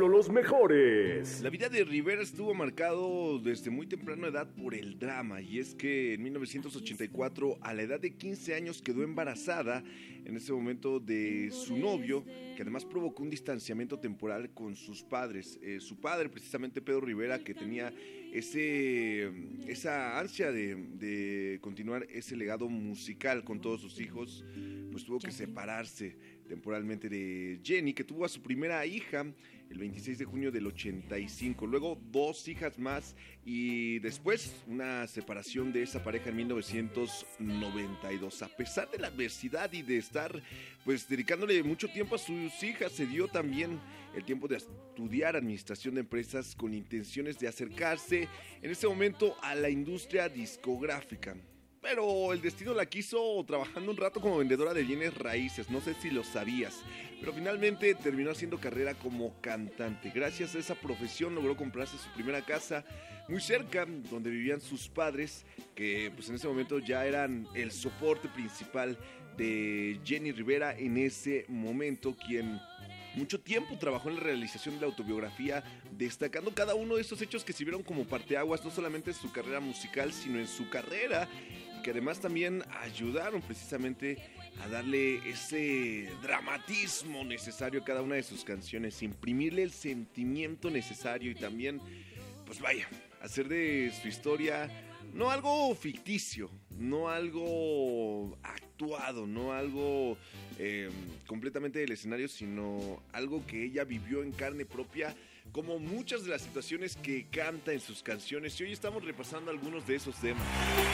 solo los mejores. La vida de Rivera estuvo marcado desde muy temprana edad por el drama, y es que en 1984, a la edad de 15 años, quedó embarazada en ese momento de su novio, que además provocó un distanciamiento temporal con sus padres. Su padre, precisamente Pedro Rivera, que tenía esa ansia de continuar ese legado musical con todos sus hijos, pues tuvo que separarse temporalmente de Jenny, que tuvo a su primera hija el 26 de junio del 85, luego 2 hijas más y después una separación de esa pareja en 1992. A pesar de la adversidad y de estar pues dedicándole mucho tiempo a sus hijas, se dio también el tiempo de estudiar administración de empresas con intenciones de acercarse en ese momento a la industria discográfica. Pero el destino la quiso trabajando un rato como vendedora de bienes raíces, no sé si lo sabías, pero finalmente terminó haciendo carrera como cantante. Gracias a esa profesión logró comprarse su primera casa muy cerca donde vivían sus padres, que pues en ese momento ya eran el soporte principal de Jenny Rivera en ese momento, quien mucho tiempo trabajó en la realización de la autobiografía, destacando cada uno de estos hechos que sirvieron como parteaguas, no solamente en su carrera musical, sino en su carrera, que además también ayudaron precisamente a darle ese dramatismo necesario a cada una de sus canciones, imprimirle el sentimiento necesario y también, pues vaya, hacer de su historia no algo ficticio, no algo actuado, no algo completamente del escenario, sino algo que ella vivió en carne propia, como muchas de las situaciones que canta en sus canciones. Y hoy estamos repasando algunos de esos temas.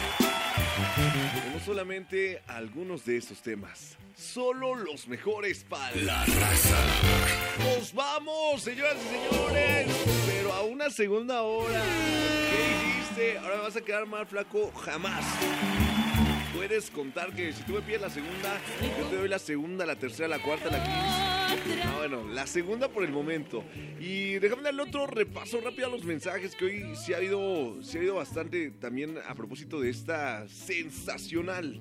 No solamente algunos de esos temas, solo los mejores para la raza. ¡Nos vamos, señoras y señores! Pero a una segunda hora. ¿Qué dijiste? Ahora me vas a quedar mal, flaco. Jamás. Puedes contar que si tú me pides la segunda, yo te doy la segunda, la tercera, la cuarta, la quinta. No, bueno, la segunda por el momento. Y déjame darle otro repaso rápido a los mensajes, que hoy sí ha habido bastante también a propósito de esta sensacional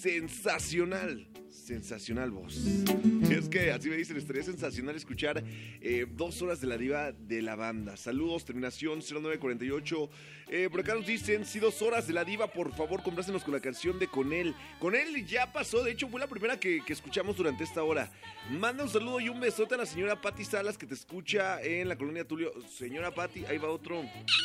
voz. Y es que así me dicen, estaría sensacional escuchar 2 horas de la diva de la banda. Saludos, terminación 0948. Por acá nos dicen, sí, 2 horas de la diva, por favor, complácenos con la canción de Con Él. Con Él ya pasó, de hecho fue la primera que escuchamos durante esta hora. Manda un saludo y un besote a la señora Pati Salas, que te escucha en la colonia Tulio. Señora Pati, ahí va otro.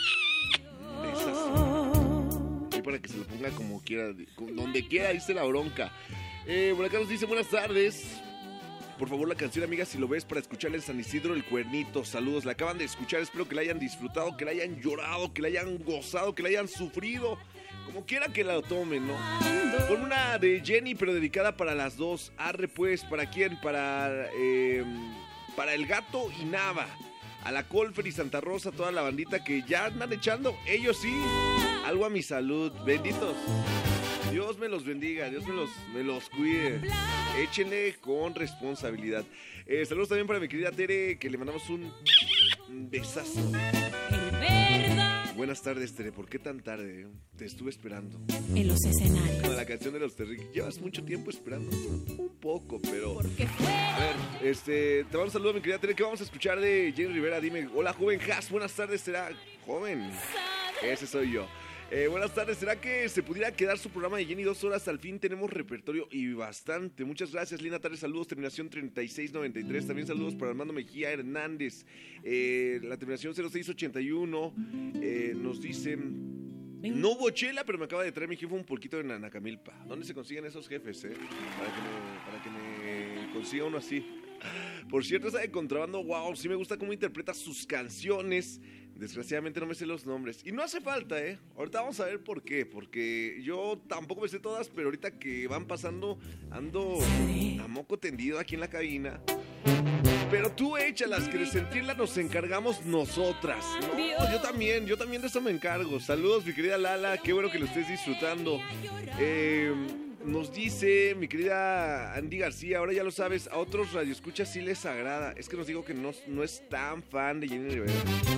Ahí para que se lo ponga como quiera, donde quiera, dice la bronca. Por acá nos dice, buenas tardes. Por favor, la canción, amiga, si lo ves, para escucharla en San Isidro El Cuernito. Saludos, la acaban de escuchar, espero que la hayan disfrutado, que la hayan llorado, que la hayan gozado, que la hayan sufrido. Como quiera que la tomen, ¿no? Con una de Jenny, pero dedicada para las dos. Arre pues, ¿para quién? Para El Gato y Nava. A la Colfer y Santa Rosa, toda la bandita que ya andan echando, ellos sí, algo a mi salud. Benditos. Dios me los bendiga, Dios me los cuide. Échenle con responsabilidad. Saludos también para mi querida Tere, que le mandamos un besazo. Buenas tardes, Tere. ¿Por qué tan tarde? Te estuve esperando. En los escenarios. Con la canción de los Terriques. Llevas mucho tiempo esperando. Un poco, pero... Porque fue... A ver, te mando un saludo, mi querida Tere. ¿Qué vamos a escuchar de Jenny Rivera? Dime, hola, joven Has. Buenas tardes, ¿será? Joven. Ese soy yo. Buenas tardes, ¿será que se pudiera quedar su programa de Jenny 2 horas? Al fin tenemos repertorio y bastante. Muchas gracias, linda tarde, saludos, terminación 3693. También saludos para Armando Mejía Hernández, la terminación 0681. Nos dicen, no hubo chela, pero me acaba de traer mi jefe un poquito de Nanacamilpa. ¿Dónde se consiguen esos jefes, para que me consiga uno así? Por cierto, esa de contrabando, wow, sí me gusta cómo interpreta sus canciones. Desgraciadamente no me sé los nombres. Y no hace falta, ahorita vamos a ver por qué. Porque yo tampoco me sé todas, pero ahorita que van pasando, ando a moco tendido aquí en la cabina. Pero tú échalas, que de sentirla nos encargamos nosotras. No, yo también de eso me encargo. Saludos, mi querida Lala, qué bueno que lo estés disfrutando. Nos dice mi querida Andy García, ahora ya lo sabes, a otros radioescuchas sí les agrada. Es que nos digo que no es tan fan de Jenny Rivera.